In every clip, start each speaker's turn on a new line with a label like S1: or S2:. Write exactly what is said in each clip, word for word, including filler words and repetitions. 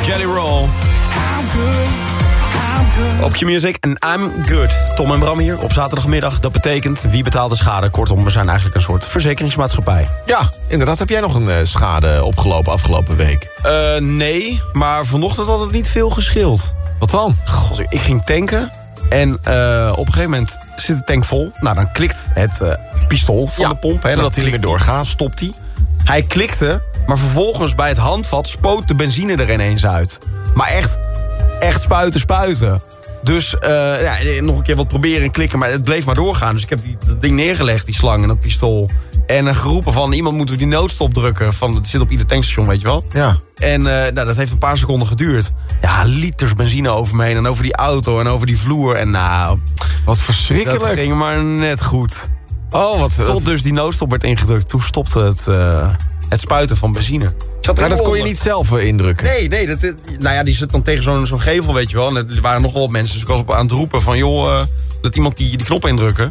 S1: Jelly Roll. Op Q-Music en I'm Good. Tom en Bram hier op zaterdagmiddag. Dat betekent wie betaalt de schade. Kortom, we zijn eigenlijk een soort verzekeringsmaatschappij.
S2: Ja, inderdaad. Heb jij nog een uh, schade opgelopen afgelopen week?
S1: Uh, nee, maar vanochtend had het niet veel gescheeld.
S2: Wat dan?
S1: God, ik ging tanken en uh, op een gegeven moment zit de tank vol. Nou, dan klikt het uh, pistool van
S2: ja,
S1: de pomp. Hè,
S2: zodat hij niet meer doorgaat.
S1: Stopt hij. Hij klikte, maar vervolgens bij het handvat spoot de benzine er ineens uit. Maar echt, echt spuiten, spuiten. Dus uh, ja, nog een keer wat proberen en klikken, maar het bleef maar doorgaan. Dus ik heb die, dat ding neergelegd, die slang en dat pistool. En uh, geroepen van, iemand moet die noodstop drukken. Van, het zit op ieder tankstation, weet je wel.
S2: Ja.
S1: En uh, nou, dat heeft een paar seconden geduurd. Ja, liters benzine over me heen en over die auto en over die vloer. En nou,
S2: wat verschrikkelijk.
S1: Dat ging maar net goed.
S2: Oh, wat...
S1: Tot
S2: wat...
S1: dus die noodstop werd ingedrukt. Toen stopte het, uh, het spuiten van benzine.
S2: Maar dat kon je niet zelf uh, indrukken?
S1: Nee, nee. Dat, nou ja, die zit dan tegen zo'n zo'n gevel, weet je wel. En er waren nog wel wat mensen. Dus ik was op aan het roepen van, joh, uh, dat iemand die, die knop indrukken.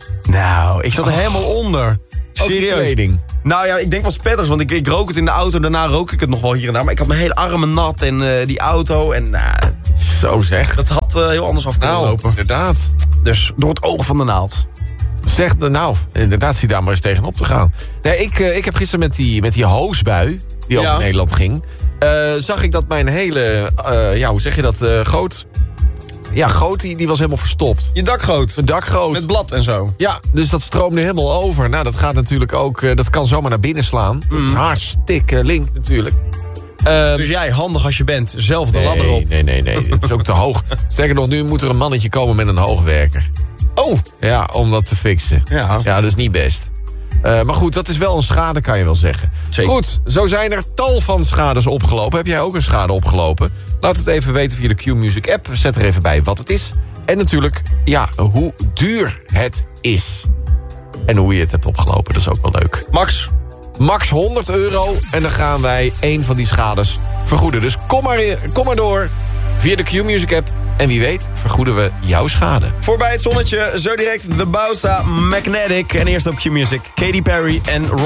S1: Nou, ik zat er oh. helemaal onder. Serieus. Nou ja, ik denk wel spetters, want ik, ik rook het in de auto. Daarna rook ik het nog wel hier en daar. Maar ik had mijn hele armen nat en uh, die auto. En uh,
S2: zo zeg.
S1: Dat had uh, heel anders af kunnen
S2: nou,
S1: lopen.
S2: Inderdaad.
S1: Dus door het oog van de naald.
S2: Zeg, nou, inderdaad, zie daar maar eens tegenop te gaan. Nee, ik, uh, ik heb gisteren met die, met die hoosbui, die over ja. Nederland ging... Uh, zag ik dat mijn hele, uh, ja, hoe zeg je dat, uh, goot... Ja, goot, die, die was helemaal verstopt.
S1: Je dakgoot?
S2: Een dakgoot.
S1: Met blad en zo?
S2: Ja, dus dat stroomde helemaal over. Nou, dat gaat natuurlijk ook, uh, dat kan zomaar naar binnen slaan. Mm. Hartstikke link natuurlijk.
S1: Uh, dus jij, handig als je bent, zelf de
S2: nee,
S1: ladder op.
S2: Nee, nee, nee, het is ook te hoog. Sterker nog, nu moet er een mannetje komen met een hoogwerker.
S1: Oh!
S2: Ja, om dat te fixen. Ja, ja, dat is niet best. Uh, maar goed, dat is wel een schade, kan je wel zeggen. Zeker. Goed, zo zijn er tal van schades opgelopen. Heb jij ook een schade opgelopen? Laat het even weten via de Q-Music app. Zet er even bij wat het is. En natuurlijk, ja, hoe duur het is. En hoe je het hebt opgelopen, dat is ook wel leuk.
S1: Max?
S2: Max honderd euro. En dan gaan wij één van die schades vergoeden. Dus kom maar, kom maar door via de Q-Music app. En wie weet vergoeden we jouw schade.
S1: Voorbij het zonnetje, zo direct The Bausa Magnetic. En eerst op Q-Music, Katy Perry en